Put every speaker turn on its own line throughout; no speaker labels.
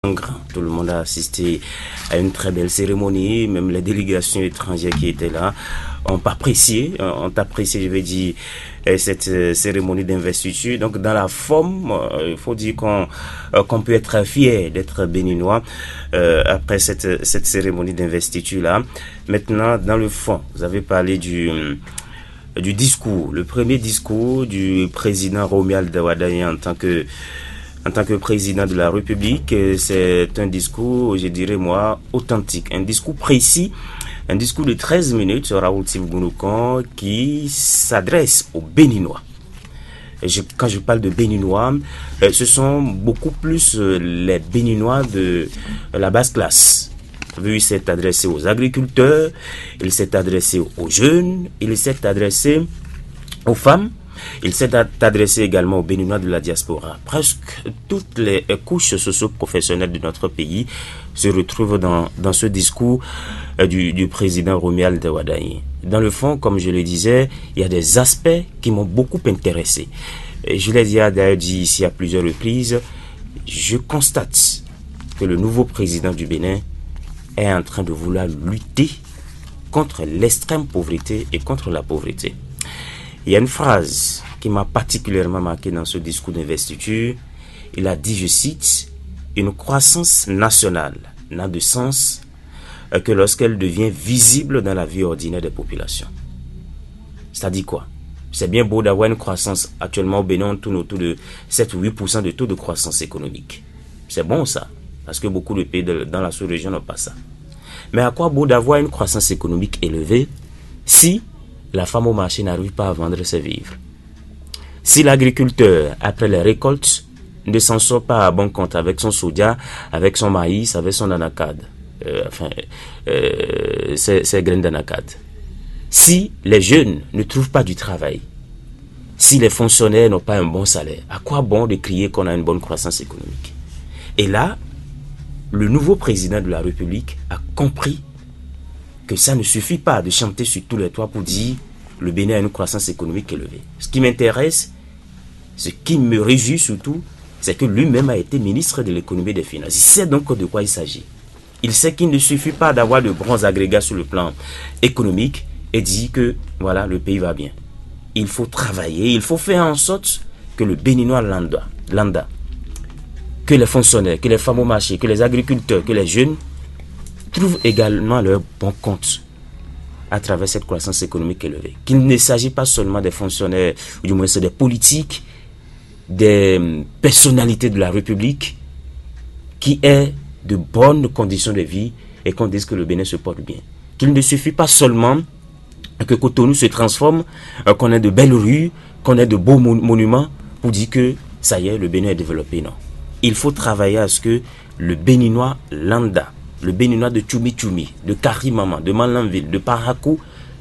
grand. Tout le monde a assisté à une très belle cérémonie, même les délégations étrangères qui étaient là ont apprécié, je vais dire, cette cérémonie d'investiture. Donc dans la forme, il faut dire qu'on peut être fier d'être béninois après cette cérémonie d'investiture là. Maintenant, dans le fond, vous avez parlé du discours, le premier discours du président Romuald Wardani en tant que président de la République. C'est un discours, je dirais moi, authentique, un discours précis, un discours de 13 minutes sur Raoul Tibgounoukan qui s'adresse aux Béninois. Quand je parle de Béninois, ce sont beaucoup plus les Béninois de la basse classe. Il s'est adressé aux agriculteurs, il s'est adressé aux jeunes, il s'est adressé aux femmes, il s'est adressé également aux Béninois de la diaspora. Presque toutes les couches socio-professionnelles de notre pays se retrouvent dans ce discours du président Romuald Wardani. Dans le fond, comme je le disais, il y a des aspects qui m'ont beaucoup intéressé. Et je l'ai d'ailleurs dit ici à plusieurs reprises, je constate que le nouveau président du Bénin est en train de vouloir lutter contre l'extrême pauvreté et contre la pauvreté. Il y a une phrase qui m'a particulièrement marqué dans ce discours d'investiture. Il a dit, je cite, « Une croissance nationale n'a de sens que lorsqu'elle devient visible dans la vie ordinaire des populations. » C'est-à-dire quoi? C'est bien beau d'avoir une croissance. Actuellement au Bénin, on tourne autour de 7 ou 8% de taux de croissance économique. C'est bon ça, parce que beaucoup de pays dans la sous-région n'ont pas ça. Mais à quoi bon d'avoir une croissance économique élevée si la femme au marché n'arrive pas à vendre ses vivres? Si l'agriculteur, après les récoltes, ne s'en sort pas à bon compte avec son soja, avec son maïs, avec son anacarde, ses graines d'anacarde. Si les jeunes ne trouvent pas du travail, si les fonctionnaires n'ont pas un bon salaire, à quoi bon de crier qu'on a une bonne croissance économique? Et là, le nouveau président de la République a compris que ça ne suffit pas de chanter sur tous les toits pour dire le Bénin a une croissance économique élevée. Ce qui m'intéresse, ce qui me réjouit surtout, c'est que lui-même a été ministre de l'économie et des finances. Il sait donc de quoi il s'agit. Il sait qu'il ne suffit pas d'avoir de grands agrégats sur le plan économique et dire que voilà, le pays va bien. Il faut travailler, il faut faire en sorte que le Béninois lambda, que les fonctionnaires, que les femmes au marché, que les agriculteurs, que les jeunes trouvent également leur bon compte à travers cette croissance économique élevée. Qu'il ne s'agit pas seulement des fonctionnaires, ou du moins c'est des politiques, des personnalités de la République qui aient de bonnes conditions de vie et qu'on dise que le Bénin se porte bien. Qu'il ne suffit pas seulement que Cotonou se transforme, qu'on ait de belles rues, qu'on ait de beaux monuments pour dire que ça y est, le Bénin est développé. Non. Il faut travailler à ce que le Béninois lambda, le Béninois de Tchoumi, de Karimama, de Malanville, de Parakou,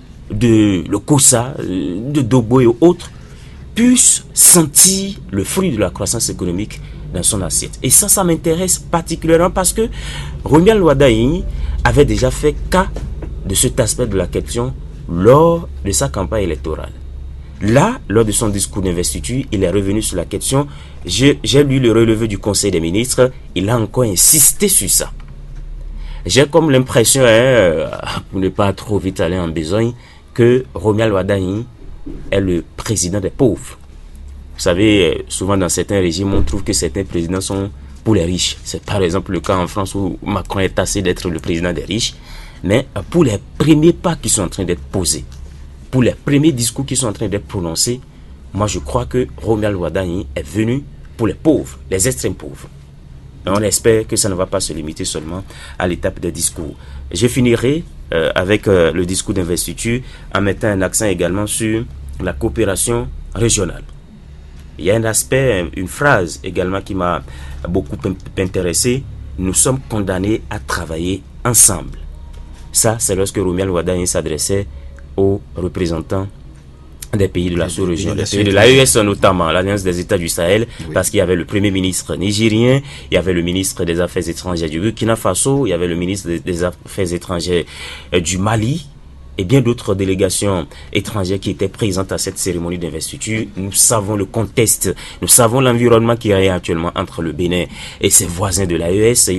de Lokossa, de Dogbo et autres, puissent sentir le fruit de la croissance économique dans son assiette. Et ça m'intéresse particulièrement parce que Romuald Wardani avait déjà fait cas de cet aspect de la question lors de sa campagne électorale. Là, lors de son discours d'investiture, il est revenu sur la question. J'ai lu le relevé du Conseil des ministres, il a encore insisté sur ça. J'ai comme l'impression, pour ne pas trop vite aller en besogne, que Romuald Wardani est le président des pauvres. Vous savez, souvent dans certains régimes, on trouve que certains présidents sont pour les riches. C'est par exemple le cas en France où Macron est tassé d'être le président des riches. Mais pour les premiers pas qui sont en train d'être posés, pour les premiers discours qui sont en train d'être prononcés, moi je crois que Romuald Wardani est venu pour les pauvres, les extrêmes pauvres. Et on espère que ça ne va pas se limiter seulement à l'étape des discours. Je finirai avec le discours d'investiture en mettant un accent également sur la coopération régionale. Il y a un aspect, une phrase également qui m'a beaucoup intéressé. Nous sommes condamnés à travailler ensemble. Ça, c'est lorsque Romuald Wardani s'adressait aux représentants des pays de la sous-région, des pays de l'AES notamment, l'Alliance des États du Sahel, oui. Parce qu'il y avait le premier ministre nigérien, il y avait le ministre des Affaires étrangères du Burkina Faso, il y avait le ministre des Affaires étrangères du Mali, et bien d'autres délégations étrangères qui étaient présentes à cette cérémonie d'investiture. Nous savons le contexte, nous savons l'environnement qui est actuellement entre le Bénin et ses voisins de l'AES.